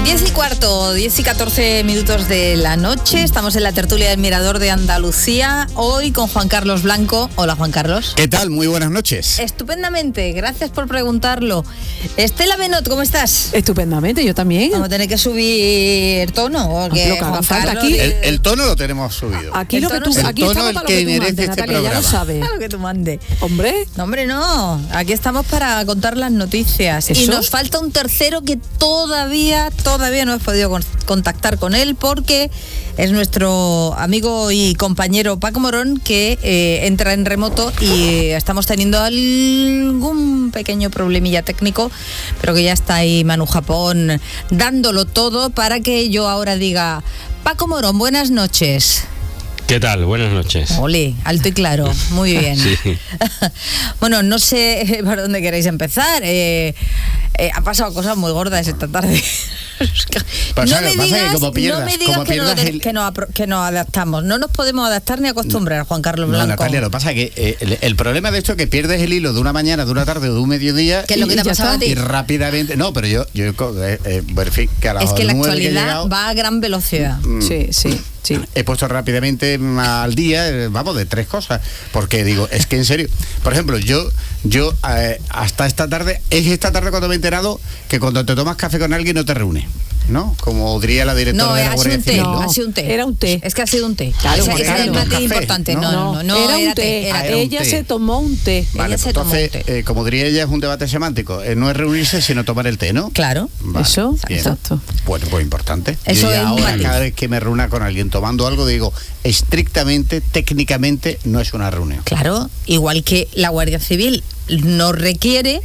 10:15, 10:14 de la noche. Estamos en la tertulia del Mirador de Andalucía. Hoy con Juan Carlos Blanco. Hola, Juan Carlos. ¿Qué tal? Muy buenas noches. Estupendamente, gracias por preguntarlo. Estela Benot, ¿cómo estás? Estupendamente, yo también. Vamos a tener que subir tono. Porque lo que haga falta aquí. El tono lo tenemos subido. Aquí lo que tú, El aquí tono estamos el para que lo que tú merece mandes, este Natalia, ya lo programa. sabes. Claro que tú mande. Hombre, No, hombre, no. Aquí estamos para contar las noticias. ¿Eso? Y nos falta un tercero que todavía no hemos podido contactar con él porque es nuestro amigo y compañero Paco Morón, que entra en remoto y estamos teniendo algún pequeño problemilla técnico, pero que ya está ahí Manu Japón dándolo todo para que yo ahora diga: Paco Morón, buenas noches. ¿Qué tal? Buenas noches. Ole, alto y claro, muy bien. Sí. Bueno, no sé por dónde queréis empezar. Ha pasado cosas muy gordas esta tarde. Pasa que como pierdas, no me digas como pierdas que nos adaptamos. No nos podemos adaptar ni acostumbrar, Juan Carlos Blanco. No, Natalia, lo que pasa es que el problema de esto es que pierdes el hilo de una mañana, de una tarde o de un mediodía. ¿Qué es lo que te ha pasado a ti? Y rápidamente. No, pero yo en fin, que a las Es que la 9 que he actualidad llegado, va a gran velocidad. sí. he puesto rápidamente al día, de 3 cosas. Porque digo, es que en serio, por ejemplo, yo hasta esta tarde cuando me he enterado que cuando te tomas café con alguien no te reúnes, ¿no? Como diría la directora de la Guardia Civil. No, ha sido un té. Era un té. Es que ha sido un té. Claro, ese es el matiz café, importante. No, era un té. era un Ella té. se tomó un té. Vale, Ella se pues tomó entonces, un té. como diría ella, es un debate semántico. No es reunirse, sino tomar el té, ¿no? Claro. Vale, Eso, bien. exacto. Bueno, pues importante. Eso Yo es ya un ahora, matiz. cada vez que me reúna con alguien tomando algo, digo, estrictamente, técnicamente, no es una reunión. Claro, igual que la Guardia Civil no requiere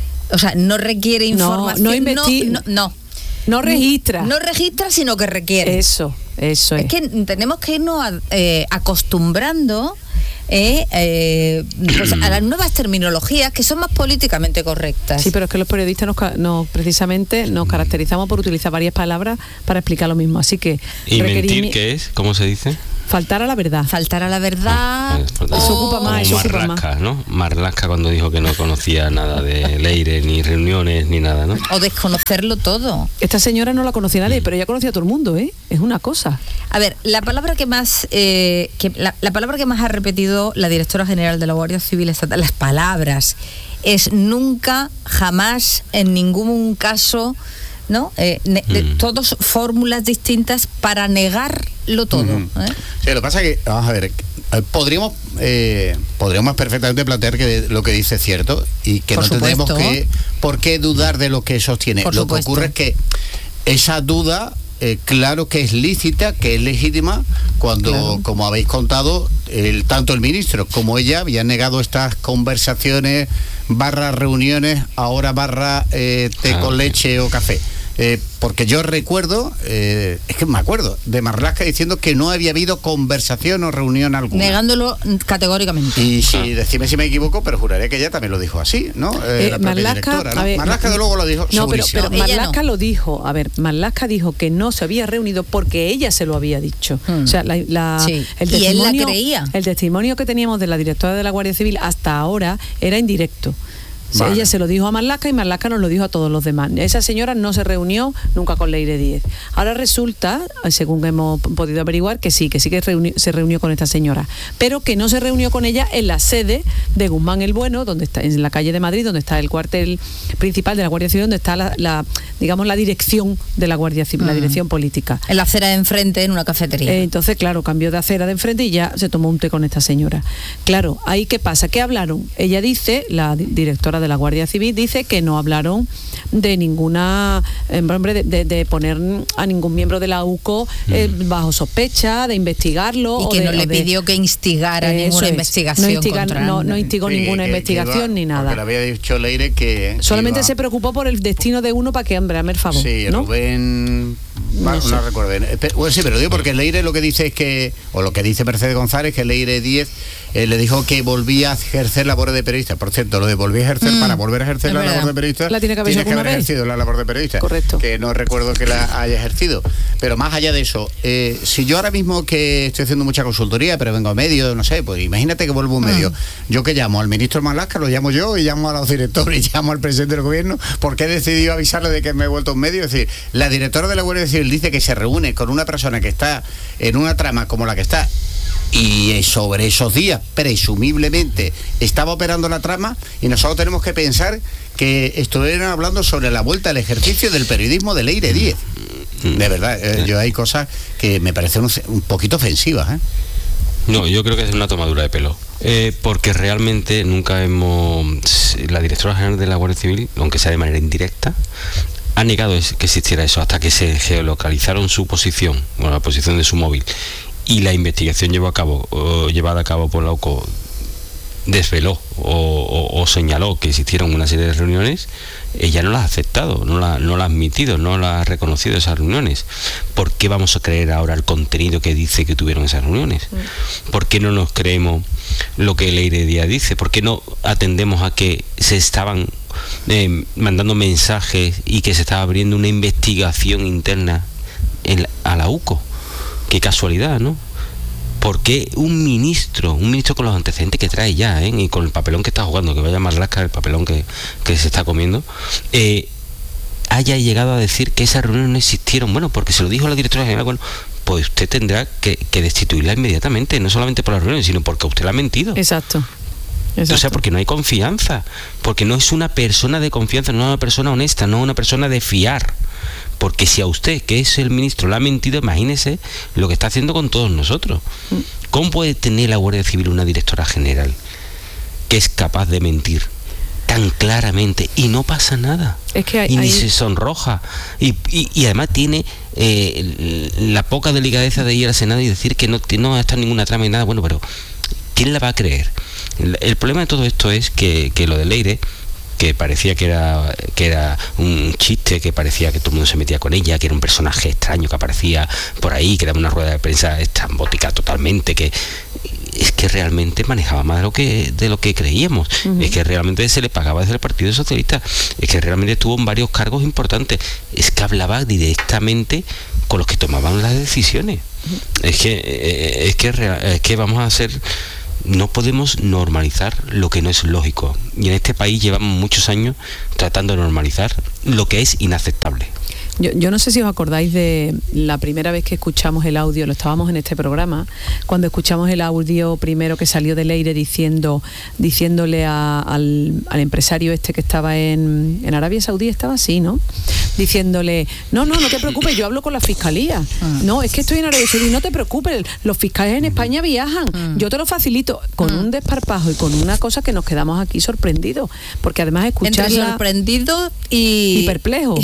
información. No registra. No registra, sino que requiere. Eso es. Es que tenemos que irnos acostumbrando pues a las nuevas terminologías que son más políticamente correctas. Sí, pero es que los periodistas precisamente nos caracterizamos por utilizar varias palabras para explicar lo mismo. Así que ¿Y mentir qué es? ¿Cómo se dice? faltar a la verdad. Faltar a la verdad. Eso ocupa más, eso como ocupa Marlaska, más. ¿no? Marlaska cuando dijo que no conocía nada de Leire, ni reuniones, ni nada, ¿no? O desconocerlo todo. Esta señora no la conocía nadie, pero ella conocía a todo el mundo, ¿eh? Es una cosa. A ver, la palabra que más la palabra que más ha repetido la directora general de la Guardia Civil Estatal, las palabras, es nunca, jamás, en ningún caso, ¿no? Todos fórmulas distintas para negarlo todo. Sí, lo que pasa es que, vamos a ver, podríamos perfectamente plantear que lo que dice es cierto y que Por no tendremos supuesto. por qué dudar de lo que sostiene. Por Lo supuesto. que ocurre es que esa duda, claro que es lícita, que es legítima, cuando, Claro. como habéis contado, tanto el ministro como ella habían negado estas conversaciones / reuniones, ahora / té con leche o café. Porque yo recuerdo, es que me acuerdo, de Marlaska diciendo que no había habido conversación o reunión alguna. Negándolo categóricamente. Y decime si me equivoco, pero juraría que ella también lo dijo así, ¿no? La propia Marlaska, directora, ¿no? a ver, Marlaska de luego lo dijo No, pero segurísimo. Ella Marlaska no. lo dijo. A ver, Marlaska dijo que no se había reunido porque ella se lo había dicho. O sea, Sí. el Y él la testimonio, creía. el testimonio que teníamos de la directora de la Guardia Civil hasta ahora era indirecto. O sea, Vale. ella se lo dijo a Marlaska y Marlaska nos lo dijo a todos los demás. Esa señora no se reunió nunca con Leire Díez. Ahora resulta, según hemos podido averiguar, que sí que se reunió con esta señora, pero que no se reunió con ella en la sede de Guzmán el Bueno, donde está, en la calle de Madrid, donde está el cuartel principal de la Guardia Civil, donde está la dirección de la Guardia Civil, la dirección política. En la acera de enfrente, en una cafetería. Entonces, claro, cambió de acera de enfrente y ya se tomó un té con esta señora. Claro, ahí ¿qué pasa? ¿Qué hablaron? Ella dice, la directora de la Guardia Civil, dice que no hablaron de ninguna, de poner a ningún miembro de la UCO bajo sospecha, de investigarlo. Y o que de, no le o de- pidió que instigara Eso ninguna es. investigación contra él. no instigó Sí, ninguna que investigación iba- ni nada. Porque le había dicho Leire que Solamente iba- se preocupó por el destino de uno para que, hombre, hazme el favor, Sí, ¿no? Rubén No recuerdo bien. Bueno, sí, pero digo porque Leire lo que dice es que, o lo que dice Mercedes González, que Leire 10 le dijo que volvía a ejercer labores de periodista. Por cierto, lo de volver a ejercer, para volver a ejercer la labor de periodista, la tiene que haber ejercido la labor de periodista. Correcto. Que no recuerdo que la haya ejercido. Pero más allá de eso, si yo ahora mismo que estoy haciendo mucha consultoría, pero vengo a medio, no sé, pues imagínate que vuelvo a un medio. Yo que llamo al ministro Marlaska, lo llamo yo, y llamo a los directores, y llamo al presidente del gobierno, porque he decidido avisarle de que me he vuelto a un medio. Es decir, la directora de la Guardia Civil dice que se reúne con una persona que está en una trama como la que está, y sobre esos días presumiblemente estaba operando la trama, y nosotros tenemos que pensar que estuvieron hablando sobre la vuelta al ejercicio del periodismo de Leire 10. De verdad, yo hay cosas que me parecen un poquito ofensivas, ¿eh? No, yo creo que es una tomadura de pelo, porque realmente nunca la directora general de la Guardia Civil, aunque sea de manera indirecta, ha negado que existiera eso hasta que se geolocalizaron su posición, la posición de su móvil, y la investigación llevada a cabo por la UCO desveló o señaló que existieron una serie de reuniones. Ella no las ha aceptado, no la ha admitido, no la ha reconocido esas reuniones. ¿Por qué vamos a creer ahora el contenido que dice que tuvieron esas reuniones? ¿Por qué no nos creemos lo que Leire Díaz dice? ¿Por qué no atendemos a que se estaban mandando mensajes y que se estaba abriendo una investigación interna a la UCO? Qué casualidad, ¿no? ¿Por qué un ministro con los antecedentes que trae ya, y con el papelón que está jugando, que vaya más lasca el papelón que se está comiendo, haya llegado a decir que esas reuniones no existieron? Bueno, porque se lo dijo la directora general. Bueno, pues usted tendrá que destituirla inmediatamente, no solamente por las reuniones, sino porque usted la ha mentido. Exacto. O sea, porque no hay confianza, porque no es una persona de confianza, no es una persona honesta, no es una persona de fiar. Porque si a usted, que es el ministro, le ha mentido, imagínese lo que está haciendo con todos nosotros. ¿Cómo puede tener la Guardia Civil una directora general que es capaz de mentir tan claramente y no pasa nada? Es que ni se sonroja. Y además tiene la poca delicadeza de ir al Senado y decir que no está en ninguna trama y nada. Bueno, pero ¿quién la va a creer? El problema de todo esto es que lo de Leire, que parecía que era un chiste, que parecía que todo el mundo se metía con ella, que era un personaje extraño que aparecía por ahí, que daba una rueda de prensa estrambótica totalmente, que es que realmente manejaba más de lo que creíamos. Es que realmente se le pagaba desde el Partido Socialista, es que realmente estuvo en varios cargos importantes, es que hablaba directamente con los que tomaban las decisiones. Es que vamos a hacer... No podemos normalizar lo que no es lógico. Y en este país llevamos muchos años tratando de normalizar lo que es inaceptable. Yo no sé si os acordáis de la primera vez que escuchamos el audio, lo estábamos en este programa, cuando escuchamos el audio primero que salió de Leire diciéndole al empresario este que estaba en Arabia Saudí, estaba así, ¿no? Diciéndole, no te preocupes, yo hablo con la fiscalía. No, es que estoy en Arabia Saudí, no te preocupes, los fiscales en España viajan, yo te lo facilito, con un desparpajo y con una cosa que nos quedamos aquí sorprendidos, porque además escucharla... Entre sorprendido y perplejo.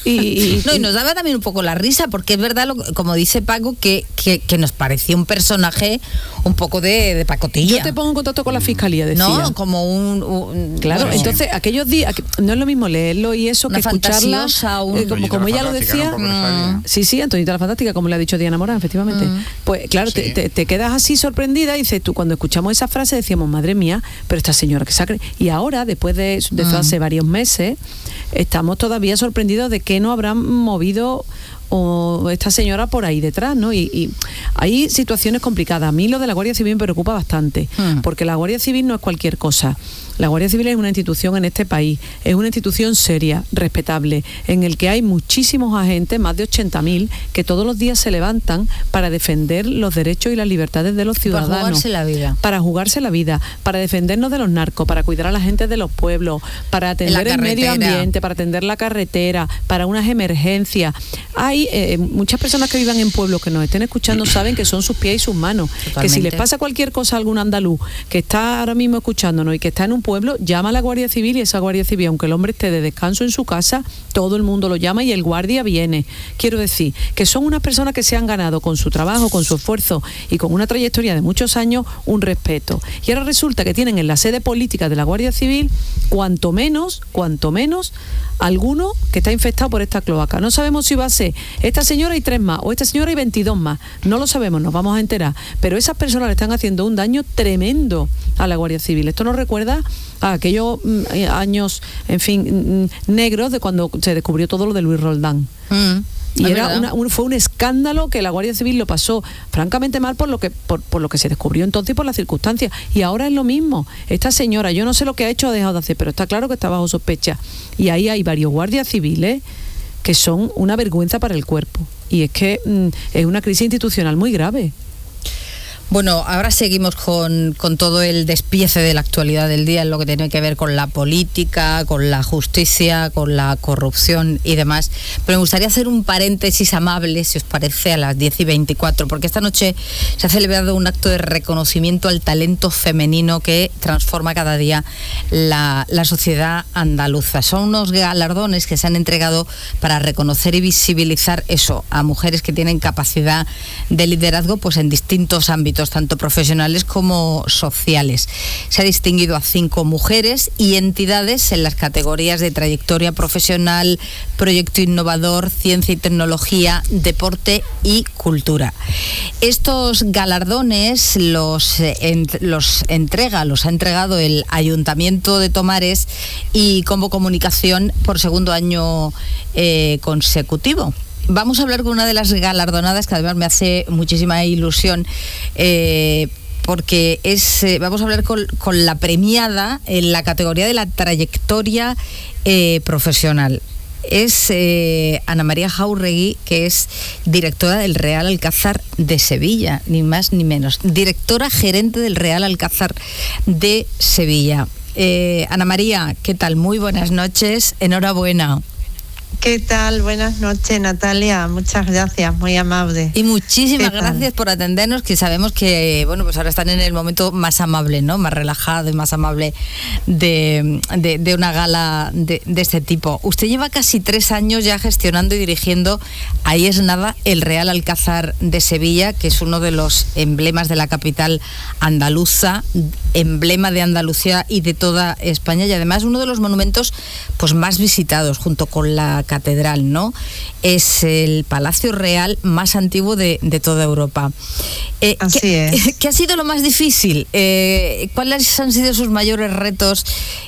Y nos daba también un poco la risa, porque es verdad, como dice Paco, que nos parecía un personaje un poco de pacotilla. Yo te pongo en contacto con la fiscalía, decía. No, como un claro, bueno, entonces aquellos días, no es lo mismo leerlo y eso que escucharla, como ella lo decía. Sí, Antoñita la Fantástica, como le ha dicho Diana Morán, efectivamente. Pues claro, sí. te quedas así sorprendida y dices tú, cuando escuchamos esa frase decíamos, madre mía, pero esta señora que sacre. Y ahora, después de eso hace varios meses, estamos todavía sorprendidos de que no habrán movido o esta señora por ahí detrás, ¿no? Y hay situaciones complicadas. A mí lo de la Guardia Civil me preocupa bastante, porque la Guardia Civil no es cualquier cosa. La Guardia Civil es una institución en este país, es una institución seria, respetable, en el que hay muchísimos agentes, más de 80.000, que todos los días se levantan para defender los derechos y las libertades de los ciudadanos. Para jugarse la vida. Para jugarse la vida, para defendernos de los narcos, para cuidar a la gente de los pueblos, para atender el medio ambiente, para atender la carretera, para unas emergencias. Hay muchas personas que vivan en pueblos que nos estén escuchando saben que son sus pies y sus manos. Totalmente. Que si les pasa cualquier cosa a algún andaluz que está ahora mismo escuchándonos y que está en un pueblo, llama a la Guardia Civil, y esa Guardia Civil, aunque el hombre esté de descanso en su casa, todo el mundo lo llama y el guardia viene. Quiero decir, que son unas personas que se han ganado con su trabajo, con su esfuerzo y con una trayectoria de muchos años un respeto. Y ahora resulta que tienen en la sede política de la Guardia Civil cuanto menos alguno que está infectado por esta cloaca. No sabemos si va a ser dice, esta señora y 3 más, o esta señora y 22 más, no lo sabemos, nos vamos a enterar, pero esas personas le están haciendo un daño tremendo a la Guardia Civil. Esto nos recuerda a aquellos años, en fin, negros de cuando se descubrió todo lo de Luis Roldán. Y fue un escándalo que la Guardia Civil lo pasó francamente mal por lo que se descubrió entonces y por las circunstancias. Y ahora es lo mismo. Esta señora, yo no sé lo que ha hecho o ha dejado de hacer, pero está claro que está bajo sospecha. Y ahí hay varios guardias civiles que son una vergüenza para el cuerpo. Y es que es una crisis institucional muy grave. Bueno, ahora seguimos con todo el despiece de la actualidad del día en lo que tiene que ver con la política, con la justicia, con la corrupción y demás. Pero me gustaría hacer un paréntesis amable, si os parece, a las 10:24, porque esta noche se ha celebrado un acto de reconocimiento al talento femenino que transforma cada día la sociedad andaluza. Son unos galardones que se han entregado para reconocer y visibilizar eso, a mujeres que tienen capacidad de liderazgo pues en distintos ámbitos, tanto profesionales como sociales. Se ha distinguido a 5 mujeres y entidades en las categorías de trayectoria profesional, proyecto innovador, ciencia y tecnología, deporte y cultura. Estos galardones los ha entregado el Ayuntamiento de Tomares y Combo Comunicación por segundo año consecutivo. Vamos a hablar con una de las galardonadas, que además me hace muchísima ilusión, porque vamos a hablar con la premiada en la categoría de la trayectoria profesional. Es Ana María Jáuregui, que es directora del Real Alcázar de Sevilla, ni más ni menos. Directora gerente del Real Alcázar de Sevilla. Ana María, ¿qué tal? Muy buenas noches, enhorabuena. ¿Qué tal? Buenas noches, Natalia. Muchas gracias, muy amable. Y muchísimas gracias por atendernos, que sabemos que, bueno, pues ahora están en el momento más amable, ¿no? Más relajado y más amable de una gala de este tipo. Usted lleva casi 3 años ya gestionando y dirigiendo, ahí es nada, el Real Alcázar de Sevilla, que es uno de los emblemas de la capital andaluza, emblema de Andalucía y de toda España, y además uno de los monumentos pues más visitados, junto con la catedral, ¿no? Es el Palacio Real más antiguo de toda Europa. Así es. ¿Qué ha sido lo más difícil? ¿Cuáles han sido sus mayores retos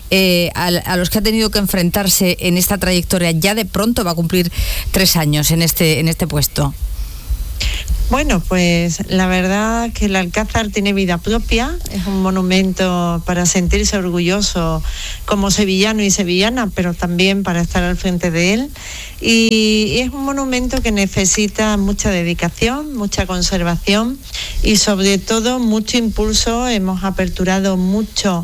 a los que ha tenido que enfrentarse en esta trayectoria? Ya de pronto va a cumplir 3 años en este puesto. Bueno, pues la verdad que el Alcázar tiene vida propia, es un monumento para sentirse orgulloso como sevillano y sevillana, pero también para estar al frente de él. Y es un monumento que necesita mucha dedicación, mucha conservación y sobre todo mucho impulso. Hemos aperturado mucho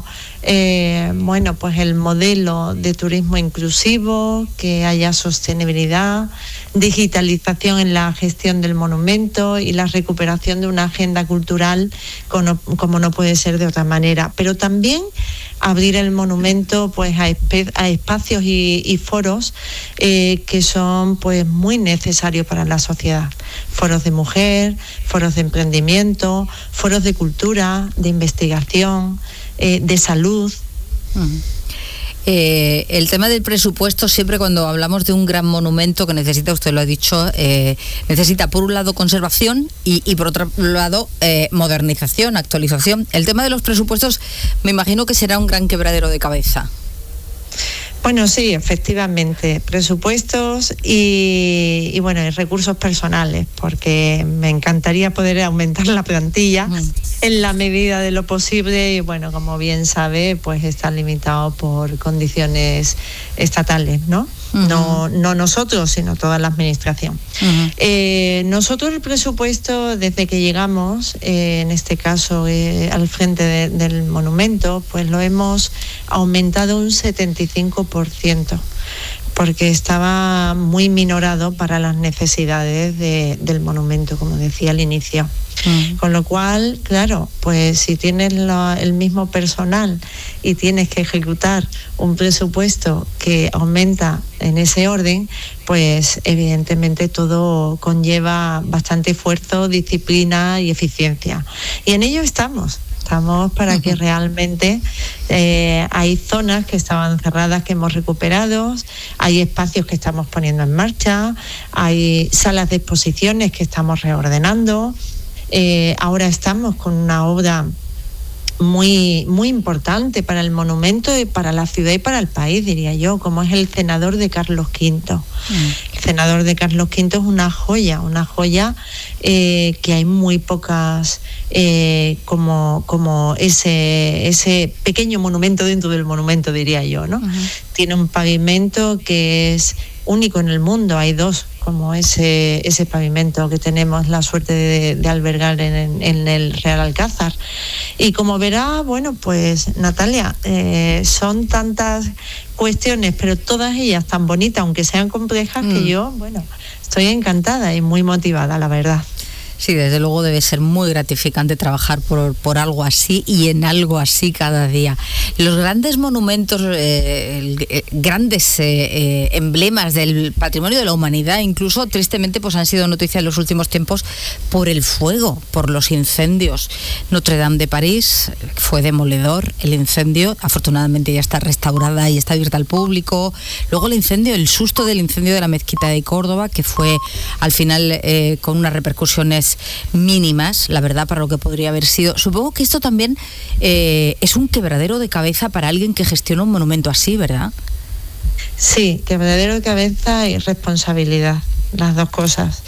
pues el modelo de turismo inclusivo, que haya sostenibilidad, digitalización en la gestión del monumento y la recuperación de una agenda cultural como no puede ser de otra manera. Pero también abrir el monumento pues a espacios y foros que son pues muy necesarios para la sociedad. Foros de mujer, foros de emprendimiento, foros de cultura, de investigación, de salud. El tema del presupuesto, siempre cuando hablamos de un gran monumento que necesita, usted lo ha dicho, necesita por un lado conservación y por otro lado modernización, actualización. El tema de los presupuestos me imagino que será un gran quebradero de cabeza. Bueno, sí, efectivamente, presupuestos y bueno, y recursos personales, porque me encantaría poder aumentar la plantilla en la medida de lo posible y bueno, como bien sabe, pues está limitado por condiciones estatales, ¿no? No nosotros, sino toda la administración. Nosotros el presupuesto, desde que llegamos, en este caso al frente del monumento, pues lo hemos aumentado un 75%, porque estaba muy minorado para las necesidades del monumento, como decía al inicio. Con lo cual, claro, pues si tienes el mismo personal y tienes que ejecutar un presupuesto que aumenta en ese orden, pues evidentemente todo conlleva bastante esfuerzo, disciplina y eficiencia. Y en ello estamos. estamos para que realmente hay zonas que estaban cerradas que hemos recuperado, hay espacios que estamos poniendo en marcha, hay salas de exposiciones que estamos reordenando. Ahora estamos con una obra muy, muy importante para el monumento y para la ciudad y para el país, diría yo, como es el cenador de Carlos V. El cenador de Carlos V es una joya que hay muy pocas como ese pequeño monumento dentro del monumento, diría yo, ¿no? Tiene un pavimento que es único en el mundo, hay dos como ese pavimento que tenemos la suerte de albergar en el Real Alcázar. Y como verá, bueno, pues Natalia, son tantas cuestiones, pero todas ellas tan bonitas, aunque sean complejas, que yo, bueno, estoy encantada y muy motivada, la verdad. Sí, desde luego debe ser muy gratificante trabajar por algo así y en algo así cada día. Los grandes monumentos, grandes emblemas del patrimonio de la humanidad, incluso tristemente pues han sido noticia en los últimos tiempos por el fuego, por los incendios. Notre Dame de París fue demoledor, el incendio, afortunadamente ya está restaurada y está abierta al público. Luego el susto del incendio de la mezquita de Córdoba, que fue al final con unas repercusiones mínimas, la verdad, para lo que podría haber sido. Supongo que esto también es un quebradero de cabeza para alguien que gestiona un monumento así, ¿verdad? Sí, quebradero de cabeza y responsabilidad, las dos cosas.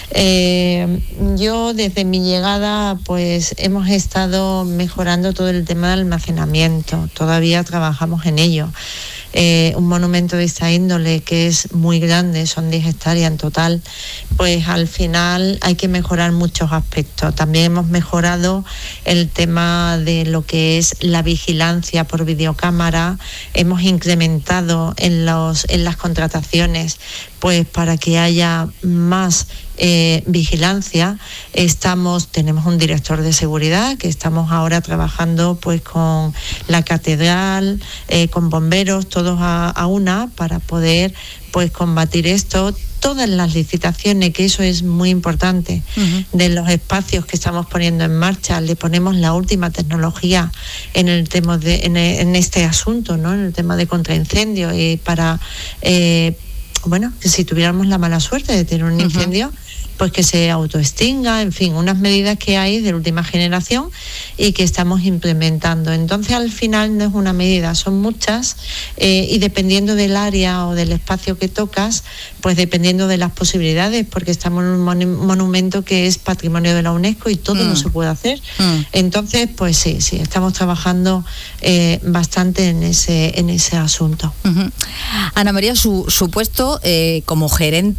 Yo desde mi llegada pues hemos estado mejorando todo el tema del almacenamiento, todavía trabajamos en ello. Un monumento de esta índole que es muy grande, son 10 hectáreas en total, pues al final hay que mejorar muchos aspectos. También hemos mejorado el tema de lo que es la vigilancia por videocámara, hemos incrementado en las contrataciones pues para que haya más vigilancia. Tenemos un director de seguridad que estamos ahora trabajando pues con la catedral, con bomberos, todos a una, para poder pues combatir esto. Todas las licitaciones, que eso es muy importante, de los espacios que estamos poniendo en marcha, le ponemos la última tecnología en el tema en este asunto, ¿no? En el tema de contraincendio, y para bueno, que si tuviéramos la mala suerte de tener un incendio, pues que se autoextinga, en fin, unas medidas que hay de última generación y que estamos implementando. Entonces, al final no es una medida, son muchas, y dependiendo del área o del espacio que tocas, pues dependiendo de las posibilidades, porque estamos en un monumento que es patrimonio de la UNESCO y todo no se puede hacer. Entonces, pues sí, estamos trabajando bastante en ese asunto. Ana María, su puesto como gerente